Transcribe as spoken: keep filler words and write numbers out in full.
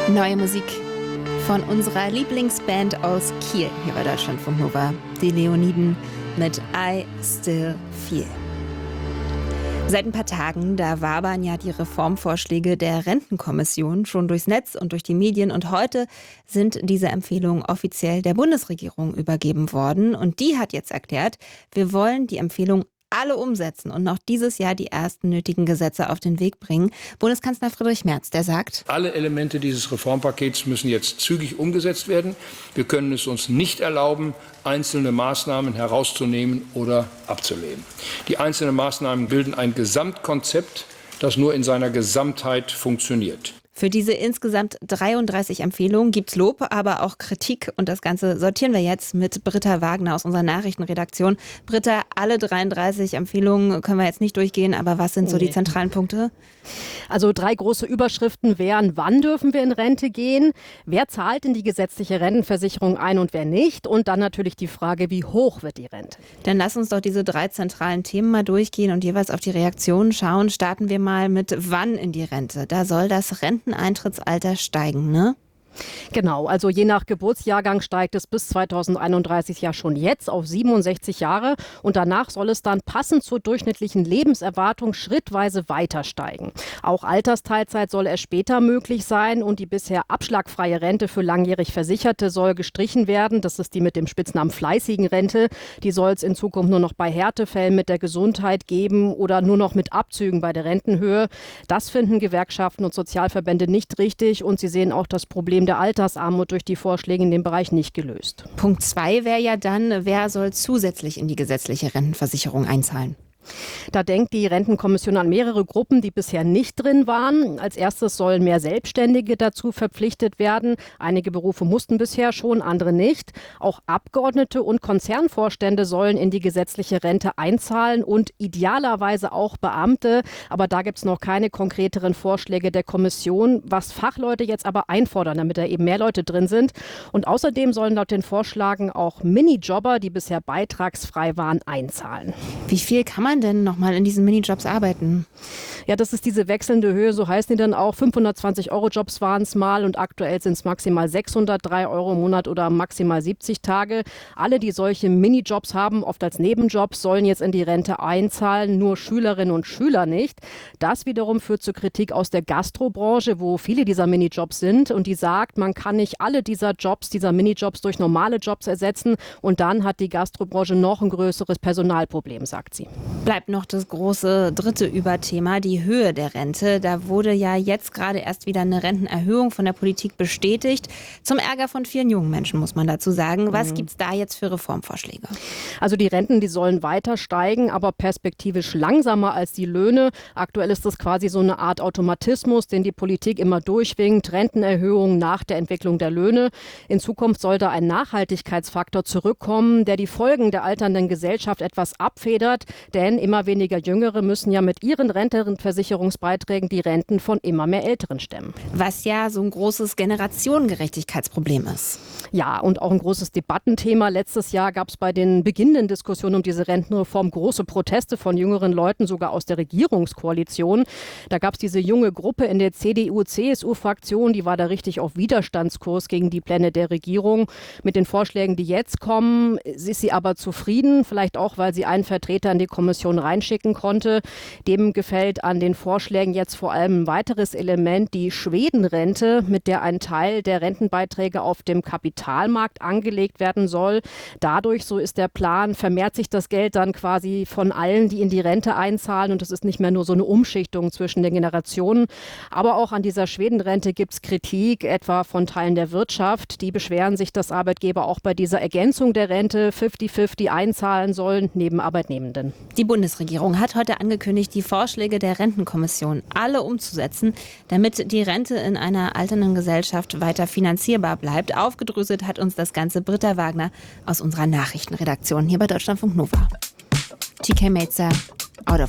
Neue Musik von unserer Lieblingsband aus Kiel hier bei Deutschlandfunk Nova, die Leoniden mit I Still Feel. Seit ein paar Tagen, da wabern ja die Reformvorschläge der Rentenkommission schon durchs Netz und durch die Medien. Und heute sind diese Empfehlungen offiziell der Bundesregierung übergeben worden. Und die hat jetzt erklärt, wir wollen die Empfehlung alle umsetzen und noch dieses Jahr die ersten nötigen Gesetze auf den Weg bringen. Bundeskanzler Friedrich Merz, der sagt: Alle Elemente dieses Reformpakets müssen jetzt zügig umgesetzt werden. Wir können es uns nicht erlauben, einzelne Maßnahmen herauszunehmen oder abzulehnen. Die einzelnen Maßnahmen bilden ein Gesamtkonzept, das nur in seiner Gesamtheit funktioniert. Für diese insgesamt dreiunddreißig Empfehlungen gibt's Lob, aber auch Kritik. Und das Ganze sortieren wir jetzt mit Britta Wagner aus unserer Nachrichtenredaktion. Britta, alle dreiunddreißig Empfehlungen können wir jetzt nicht durchgehen, aber was sind so die zentralen Punkte? Also drei große Überschriften wären: Wann dürfen wir in Rente gehen? Wer zahlt in die gesetzliche Rentenversicherung ein und wer nicht? Und dann natürlich die Frage, wie hoch wird die Rente? Dann lass uns doch diese drei zentralen Themen mal durchgehen und jeweils auf die Reaktionen schauen. Starten wir mal mit wann in die Rente. Da soll das Renteneintrittsalter steigen, ne? Genau, also je nach Geburtsjahrgang steigt es bis zweitausendeinunddreißig ja schon jetzt auf siebenundsechzig Jahre und danach soll es dann passend zur durchschnittlichen Lebenserwartung schrittweise weiter steigen. Auch Altersteilzeit soll erst später möglich sein und die bisher abschlagfreie Rente für langjährig Versicherte soll gestrichen werden. Das ist die mit dem Spitznamen fleißigen Rente. Die soll es in Zukunft nur noch bei Härtefällen mit der Gesundheit geben oder nur noch mit Abzügen bei der Rentenhöhe. Das finden Gewerkschaften und Sozialverbände nicht richtig und sie sehen auch das Problem der Altersarmut durch die Vorschläge in dem Bereich nicht gelöst. Punkt zwei wäre ja dann, wer soll zusätzlich in die gesetzliche Rentenversicherung einzahlen? Da denkt die Rentenkommission an mehrere Gruppen, die bisher nicht drin waren. Als erstes sollen mehr Selbstständige dazu verpflichtet werden. Einige Berufe mussten bisher schon, andere nicht. Auch Abgeordnete und Konzernvorstände sollen in die gesetzliche Rente einzahlen und idealerweise auch Beamte. Aber da gibt es noch keine konkreteren Vorschläge der Kommission, was Fachleute jetzt aber einfordern, damit da eben mehr Leute drin sind. Und außerdem sollen laut den Vorschlägen auch Minijobber, die bisher beitragsfrei waren, einzahlen. Wie viel kann man denn nochmal in diesen Minijobs arbeiten? Ja, das ist diese wechselnde Höhe, so heißen die dann auch. fünfhundertzwanzig Euro Jobs waren es mal und aktuell sind es maximal sechshundertdrei Euro im Monat oder maximal siebzig Tage. Alle, die solche Minijobs haben, oft als Nebenjobs, sollen jetzt in die Rente einzahlen, nur Schülerinnen und Schüler nicht. Das wiederum führt zu Kritik aus der Gastrobranche, wo viele dieser Minijobs sind und die sagt, man kann nicht alle dieser Jobs, dieser Minijobs durch normale Jobs ersetzen und dann hat die Gastrobranche noch ein größeres Personalproblem, sagt sie. Bleibt noch das große dritte Überthema, die Höhe der Rente. Da wurde ja jetzt gerade erst wieder eine Rentenerhöhung von der Politik bestätigt. Zum Ärger von vielen jungen Menschen, muss man dazu sagen. Was mhm. gibt es da jetzt für Reformvorschläge? Also die Renten, die sollen weiter steigen, aber perspektivisch langsamer als die Löhne. Aktuell ist das quasi so eine Art Automatismus, den die Politik immer durchwinkt. Rentenerhöhung nach der Entwicklung der Löhne. In Zukunft soll da ein Nachhaltigkeitsfaktor zurückkommen, der die Folgen der alternden Gesellschaft etwas abfedert. Denn immer weniger Jüngere müssen ja mit ihren Rentenversicherungsbeiträgen die Renten von immer mehr Älteren stemmen. Was ja so ein großes Generationengerechtigkeitsproblem ist. Ja, und auch ein großes Debattenthema. Letztes Jahr gab es bei den beginnenden Diskussionen um diese Rentenreform große Proteste von jüngeren Leuten, sogar aus der Regierungskoalition. Da gab es diese junge Gruppe in der C D U C S U-Fraktion, die war da richtig auf Widerstandskurs gegen die Pläne der Regierung. Mit den Vorschlägen, die jetzt kommen, ist sie aber zufrieden, vielleicht auch, weil sie einen Vertreter in die Kommission reinschicken konnte. Dem gefällt an den Vorschlägen jetzt vor allem ein weiteres Element, die Schwedenrente, mit der ein Teil der Rentenbeiträge auf dem Kapitalmarkt angelegt werden soll. Dadurch, so ist der Plan, vermehrt sich das Geld dann quasi von allen, die in die Rente einzahlen und es ist nicht mehr nur so eine Umschichtung zwischen den Generationen. Aber auch an dieser Schwedenrente gibt es Kritik, etwa von Teilen der Wirtschaft. Die beschweren sich, dass Arbeitgeber auch bei dieser Ergänzung der Rente fünfzig fünfzig einzahlen sollen, neben Arbeitnehmenden. Die Bundesregierung hat heute angekündigt, die Vorschläge der Rentenkommission alle umzusetzen, damit die Rente in einer alternden Gesellschaft weiter finanzierbar bleibt. Aufgedröselt hat uns das Ganze Britta Wagner aus unserer Nachrichtenredaktion hier bei Deutschlandfunk Nova. T K Mates, Out of